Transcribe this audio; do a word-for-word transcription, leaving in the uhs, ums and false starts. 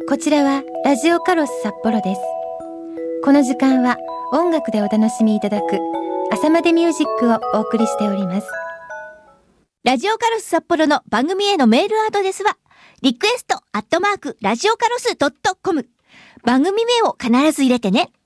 こちらはラジオカロス札幌です。この時間は音楽でお楽しみいただく朝までミュージックをお送りしております。 ラジオカロス札幌の番組へのメールアドレスはリクエストアットマークラジオカロスドットコム。番組名を必ず入れてね。